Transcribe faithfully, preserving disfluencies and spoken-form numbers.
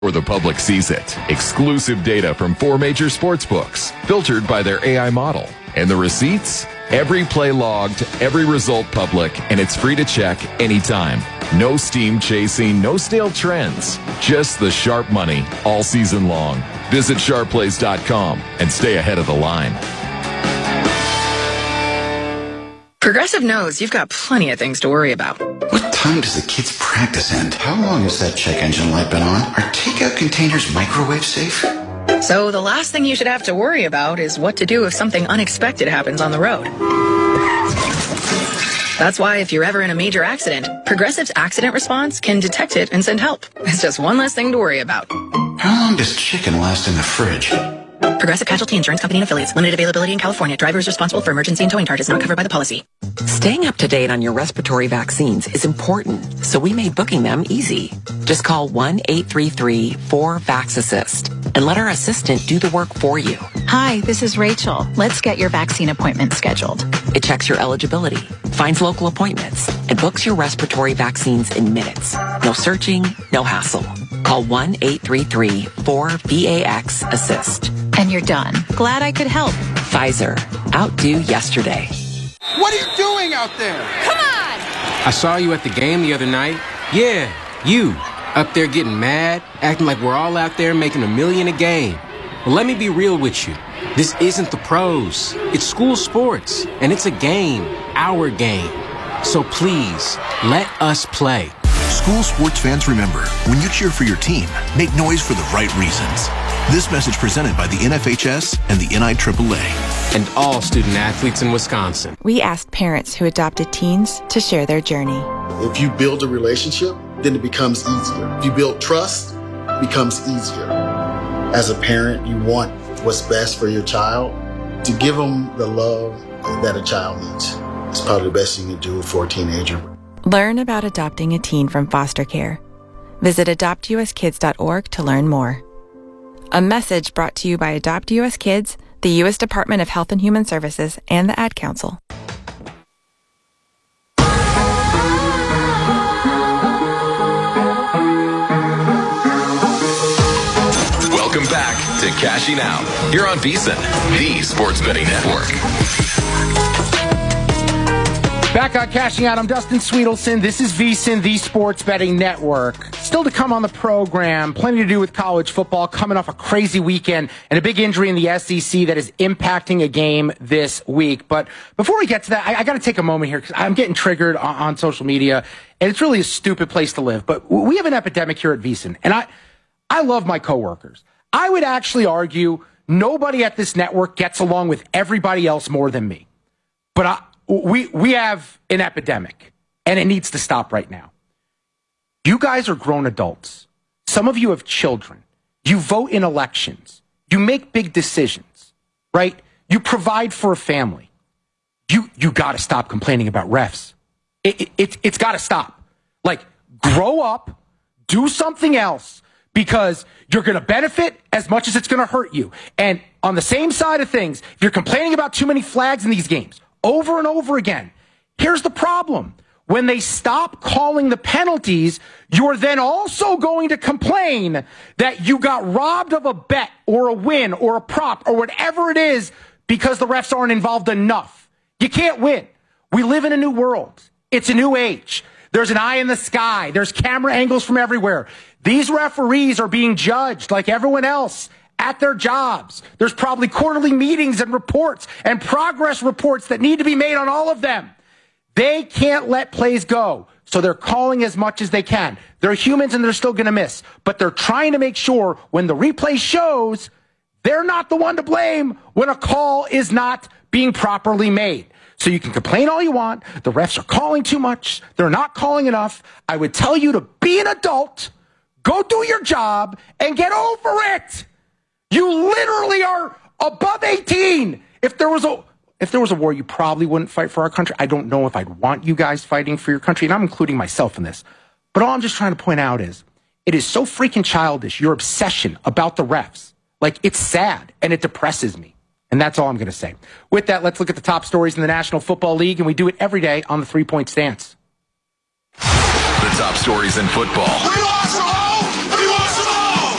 Or the public sees it. Exclusive data from four major sports books, filtered by their A I model. And the receipts? Every play logged, every result public, and it's free to check anytime. No steam chasing, no stale trends. Just the sharp money all season long. Visit sharp plays dot com and stay ahead of the line. Progressive knows you've got plenty of things to worry about. What time does the kids' practice end? How long has that check engine light been on? Are takeout containers microwave safe? So the last thing you should have to worry about is what to do if something unexpected happens on the road. That's why if you're ever in a major accident, Progressive's accident response can detect it and send help. It's just one less thing to worry about. How long does chicken last in the fridge? Progressive Casualty Insurance Company and Affiliates. Limited availability in California. Driver is responsible for emergency and towing charges not covered by the policy. Staying up to date on your respiratory vaccines is important, so we made booking them easy. Just call one eight three three four VAX-ASSIST and let our assistant do the work for you. Hi, this is Rachel. Let's get your vaccine appointment scheduled. It checks your eligibility, finds local appointments, and books your respiratory vaccines in minutes. No searching, no hassle. Call one eight three three four VAX-ASSIST. And you're done. Glad I could help. Pfizer. Outdo yesterday. What are you doing out there? Come on! I saw you at the game the other night. Yeah, you. Up there getting mad, acting like we're all out there making a million a game. Well, let me be real with you. This isn't the pros. It's school sports, and it's a game, our game. So please, let us play. School sports fans, remember, when you cheer for your team, make noise for the right reasons. This message presented by the N F H S and the N I triple A. And all student athletes in Wisconsin. We asked parents who adopted teens to share their journey. If you build a relationship, then it becomes easier. If you build trust, it becomes easier. As a parent, you want what's best for your child. To give them the love that a child needs. It's probably the best thing you can do for a teenager. Learn about adopting a teen from foster care. Visit adopt u s kids dot org to learn more. A message brought to you by Adopt U S Kids, the U S Department of Health and Human Services, and the Ad Council. Welcome back to Cashing Out. Here on VSiN, the Sports Betting Network. Back on Cashing Out, I'm Dustin Sweetelson. This is VSiN, the Sports Betting Network. Still to come on the program, plenty to do with college football, coming off a crazy weekend and a big injury in the S E C that is impacting a game this week. But before we get to that, I, I got to take a moment here because I'm getting triggered on, on social media, and it's really a stupid place to live. But we have an epidemic here at VSiN, and I, I love my coworkers. I would actually argue nobody at this network gets along with everybody else more than me. But I... We we have an epidemic, and it needs to stop right now. You guys are grown adults. Some of you have children. You vote in elections. You make big decisions, right? You provide for a family. You you got to stop complaining about refs. It, it, it, it's got to stop. Like, grow up, do something else, because you're going to benefit as much as it's going to hurt you. And on the same side of things, if you're complaining about too many flags in these games, over and over again. Here's the problem. When they stop calling the penalties, you're then also going to complain that you got robbed of a bet or a win or a prop or whatever it is because the refs aren't involved enough. You can't win. We live in a new world. It's a new age. There's an eye in the sky. There's camera angles from everywhere. These referees are being judged like everyone else at their jobs. There's probably quarterly meetings and reports and progress reports that need to be made on all of them. They can't let plays go, so they're calling as much as they can. They're humans and they're still going to miss, but they're trying to make sure when the replay shows, they're not the one to blame when a call is not being properly made. So you can complain all you want. The refs are calling too much. They're not calling enough. I would tell you to be an adult, go do your job, and get over it. You literally are above eighteen. If there was a if there was a war, you probably wouldn't fight for our country. I don't know if I'd want you guys fighting for your country, and I'm including myself in this. But all I'm just trying to point out is it is so freaking childish, your obsession about the refs. Like, it's sad, and it depresses me. And that's all I'm going to say. With that, let's look at the top stories in the National Football League, and we do it every day on the Three-Point Stance. The top stories in football.